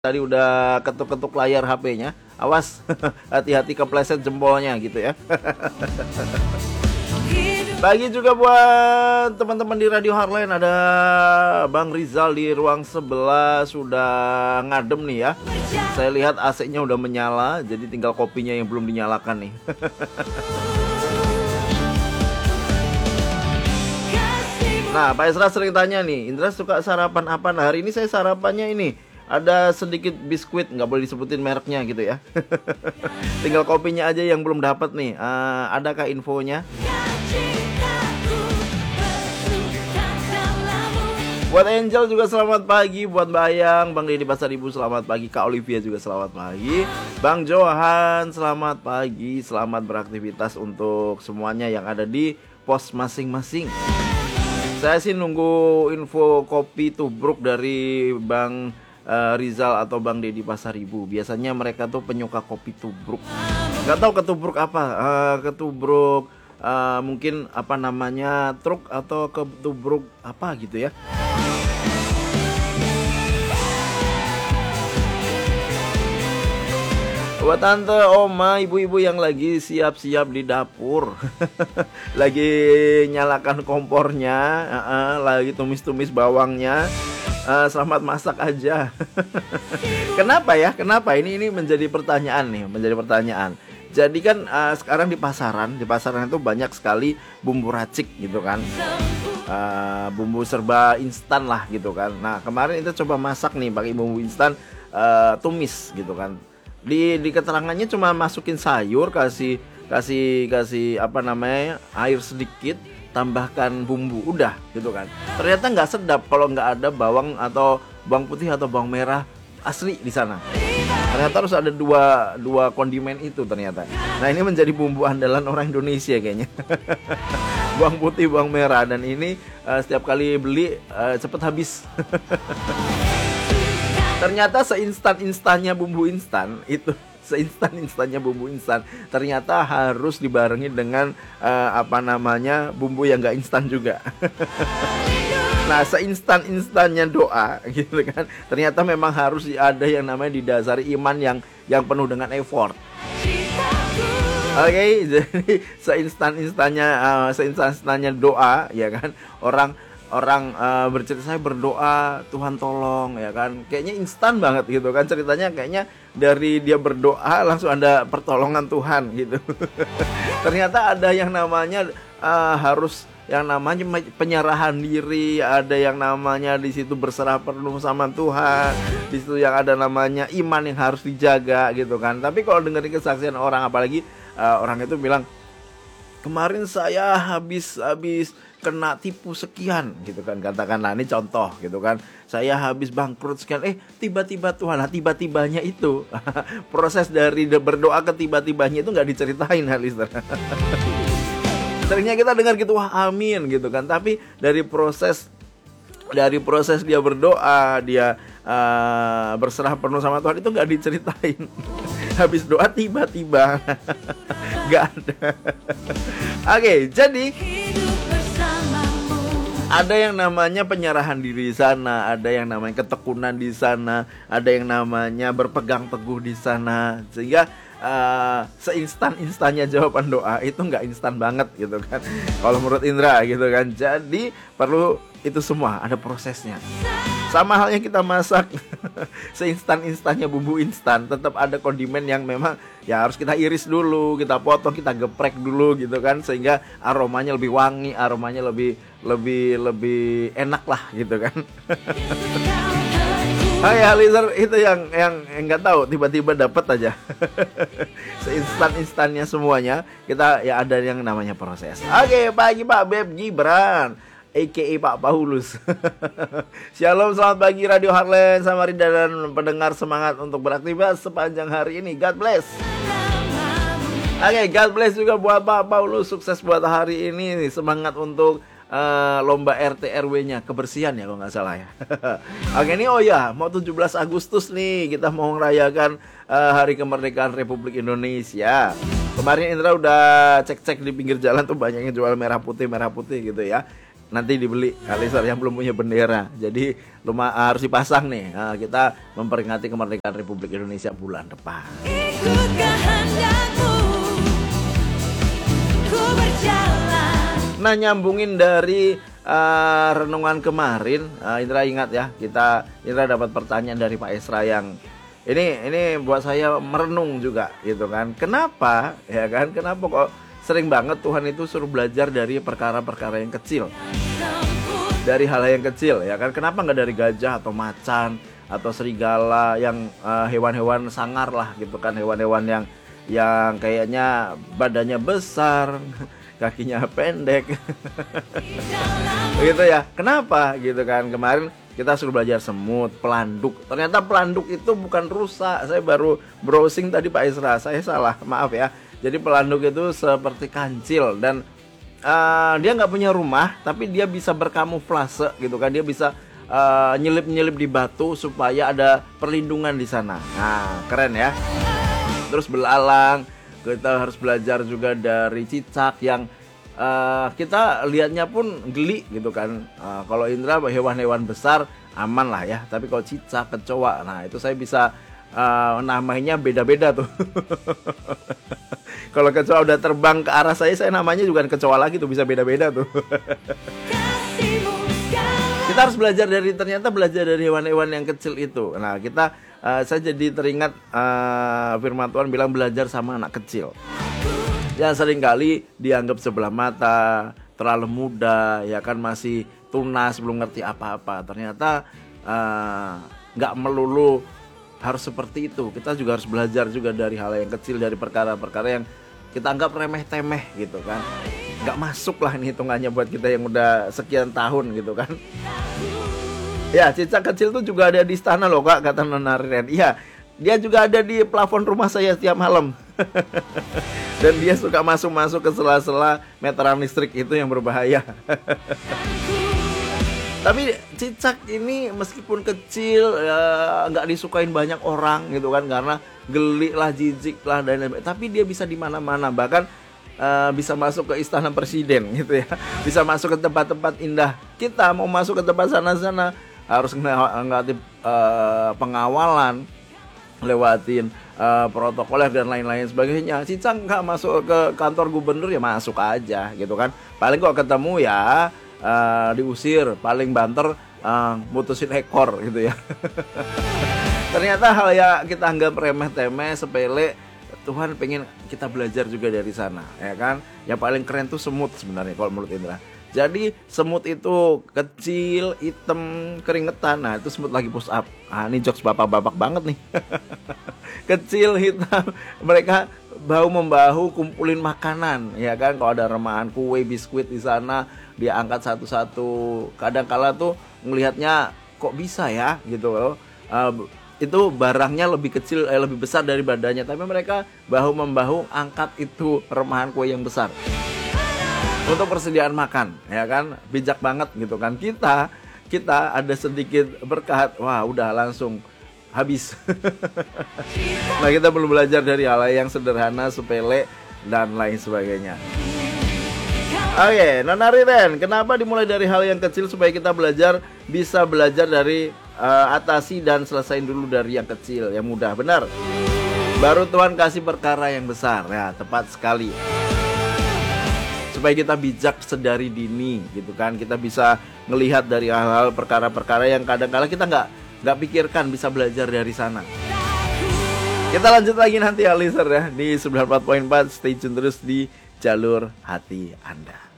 Tadi udah ketuk-ketuk layar HP-nya. Awas, hati-hati kepleset jempolnya gitu ya. Pagi juga buat teman-teman di Radio Heartland. Ada Bang Rizal di ruang sebelah sudah ngadem nih ya. Saya lihat AC-nya udah menyala, jadi tinggal kopinya yang belum dinyalakan nih. Nah, Pak Isra sering tanya nih, Indra suka sarapan apa? Nah, hari ini saya sarapannya ini, ada sedikit biskuit, nggak boleh disebutin mereknya gitu ya. Tinggal kopinya aja yang belum dapat nih. Adakah infonya? Buat Angel juga selamat pagi, buat Bayang, Bang Deddy Pasar Ibu selamat pagi, Kak Olivia juga selamat pagi, Bang Johan selamat pagi, selamat beraktivitas untuk semuanya yang ada di pos masing-masing. Saya sih nunggu info kopi tubruk dari Bang Rizal atau Bang Deddy Pasar Ibu. Biasanya mereka tuh penyuka kopi tubruk. Gak tahu ketubruk apa, ketubruk mungkin apa namanya, truk atau ketubruk apa gitu ya. Buat tante, oma, ibu-ibu yang lagi siap-siap di dapur, lagi nyalakan kompornya, lagi tumis-tumis bawangnya, selamat masak aja. Kenapa ya? Kenapa? Ini menjadi pertanyaan nih, menjadi pertanyaan. Jadi kan sekarang di pasaran itu banyak sekali bumbu racik gitu kan, bumbu serba instan lah gitu kan. Nah kemarin kita coba masak nih pakai bumbu instan, tumis gitu kan. Di keterangannya cuma masukin sayur, kasih apa namanya, air sedikit, tambahkan bumbu, udah gitu kan. Ternyata nggak sedap kalau nggak ada bawang atau bawang putih atau bawang merah asli di sana. Ternyata harus ada dua kondimen itu ternyata. Nah ini menjadi bumbu andalan orang Indonesia kayaknya. Bawang putih, bawang merah, dan ini setiap kali beli cepet habis. Ternyata seinstan-instannya bumbu instan itu, seinstan-instannya bumbu instan, ternyata harus dibarengi dengan apa namanya, bumbu yang nggak instan juga. Nah, seinstan-instannya doa gitu kan, ternyata memang harus ada yang namanya didasari iman yang penuh dengan effort. Oke, jadi seinstan-instannya doa ya kan, orang bercerita, saya berdoa Tuhan tolong ya kan, kayaknya instan banget gitu kan ceritanya, kayaknya dari dia berdoa langsung ada pertolongan Tuhan gitu. Ternyata ada yang namanya harus yang namanya penyerahan diri, ada yang namanya di situ berserah penuh sama Tuhan, di situ yang ada namanya iman yang harus dijaga gitu kan. Tapi kalau dengerin kesaksian orang, apalagi orang itu bilang, kemarin saya habis kena tipu sekian gitu kan, katakanlah ini contoh gitu kan, saya habis bangkrut sekian, tiba-tiba Tuhan, tiba-tibanya itu proses dari berdoa ke tiba-tibanya itu nggak diceritain, listener. Seringnya kita dengar gitu, wah amin gitu kan, tapi dari proses dia berdoa, dia berserah penuh sama Tuhan itu nggak diceritain. Habis doa tiba-tiba nggak ada. Oke, jadi ada yang namanya penyerahan diri di sana, ada yang namanya ketekunan di sana, ada yang namanya berpegang teguh di sana, sehingga seinstan-instannya jawaban doa itu nggak instan banget gitu kan, kalau menurut Indra gitu kan. Jadi perlu itu semua, ada prosesnya. Sama halnya kita masak, seinstan-instannya bumbu instan, tetap ada kondimen yang memang ya harus kita iris dulu, kita potong, kita geprek dulu gitu kan, sehingga aromanya lebih wangi, aromanya lebih enak lah gitu kan. Ya listener, itu yang nggak tahu, tiba-tiba dapat aja. Seinstan-instannya semuanya, kita ya ada yang namanya proses. Oke, pagi Pak Beb Gibran, a.k.a. Pak Paulus. Shalom, selamat pagi Radio Heartland Samarinda dan pendengar, semangat untuk beraktivitas sepanjang hari ini. God bless. Oke, God bless juga buat Pak Paulus, sukses buat hari ini. Semangat untuk lomba RT RW-nya, kebersihan ya kalau nggak salah ya. Oke, ini mau 17 Agustus nih, kita mau merayakan Hari Kemerdekaan Republik Indonesia. Kemarin Indra udah cek-cek di pinggir jalan tuh banyak yang jual merah putih gitu ya. nanti dibeli Alisar yang belum punya bendera. Jadi harus dipasang nih. Nah, kita memperingati kemerdekaan Republik Indonesia bulan depan. Ikut kehendakmu, ku berjalan. Nah, nyambungin dari renungan kemarin, Indra ingat ya, Indra dapat pertanyaan dari Pak Esra yang ini buat saya merenung juga gitu kan. Kenapa ya kan? Kenapa kok sering banget Tuhan itu suruh belajar dari perkara-perkara yang kecil, dari hal yang kecil ya kan? Kenapa nggak dari gajah atau macan atau serigala yang hewan-hewan sangar lah gitu kan, hewan-hewan yang kayaknya badannya besar, kakinya pendek, gitu ya? Kenapa gitu kan? Kemarin kita suruh belajar semut, pelanduk. Ternyata pelanduk itu bukan rusa. Saya baru browsing tadi Pak Isra, saya salah, maaf ya. Jadi pelanduk itu seperti kancil dan dia nggak punya rumah, tapi dia bisa berkamuflase gitu kan. Dia bisa nyelip-nyelip di batu supaya ada perlindungan di sana. Nah, keren ya. Terus belalang, kita harus belajar juga dari cicak yang kita lihatnya pun geli gitu kan. Kalau Indra hewan-hewan besar aman lah ya, tapi kalau cicak, kecoa, nah itu saya bisa namanya beda-beda tuh. Kalau kecoa udah terbang ke arah saya namanya juga kecoa lagi tuh, bisa beda-beda tuh. Kita harus belajar dari hewan-hewan yang kecil itu. Nah, saya jadi teringat firman Tuhan bilang belajar sama anak kecil. Yang seringkali dianggap sebelah mata, terlalu muda, ya kan, masih tunas, belum ngerti apa-apa. Ternyata nggak melulu harus seperti itu. Kita juga harus belajar juga dari hal yang kecil, dari perkara-perkara yang kita anggap remeh-temeh gitu kan. Nggak masuk lah ini hitungannya buat kita yang udah sekian tahun gitu kan. Ya, cicak kecil tuh juga ada di istana loh Kak, kata Nona Riren. Iya, dia juga ada di plafon rumah saya setiap malam. Dan dia suka masuk-masuk ke sela-sela meteran listrik itu yang berbahaya. Tapi cicak ini meskipun kecil nggak disukain banyak orang gitu kan, karena geli lah, jijik lah, dan lain-lain. Tapi dia bisa di mana-mana, bahkan bisa masuk ke istana presiden gitu ya, bisa masuk ke tempat-tempat indah. Kita mau masuk ke tempat sana-sana harus ngelewatin pengawalan, lewatin protokoler dan lain-lain sebagainya. Cicak nggak masuk ke kantor gubernur ya masuk aja gitu kan. Paling kok ketemu ya diusir, paling banter mutusin ekor gitu ya. Ternyata hal yang kita anggap remeh-temeh, sepele, Tuhan pengen kita belajar juga dari sana, ya kan? Yang paling keren tuh semut sebenarnya kalau menurut Indra. Jadi semut itu kecil, hitam, keringetan. Nah, itu semut lagi push up. Ini jokes bapak-bapak banget nih. Kecil, hitam, mereka bahu-membahu kumpulin makanan, ya kan? Kalau ada remahan kue, biskuit di sana, dia angkat satu-satu. Kadang-kala tuh ngelihatnya kok bisa ya gitu loh. Itu barangnya lebih kecil, lebih besar dari badannya, tapi mereka bahu-membahu angkat itu remahan kue yang besar untuk persediaan makan, ya kan? Bijak banget gitu kan. Kita ada sedikit berkat, wah udah langsung habis. Nah, kita perlu belajar dari hal yang sederhana, sepele, dan lain sebagainya. Oke, Nona Riren, kenapa dimulai dari hal yang kecil supaya kita bisa belajar dari atasi dan selesaiin dulu dari yang kecil, yang mudah, benar. Baru Tuhan kasih perkara yang besar, ya tepat sekali. Supaya kita bijak sedari dini, gitu kan. Kita bisa ngelihat dari hal-hal perkara-perkara yang kadang-kala kita nggak pikirkan, bisa belajar dari sana. Kita lanjut lagi nanti ya listener ya di 94.4. Stay tune terus di jalur hati Anda.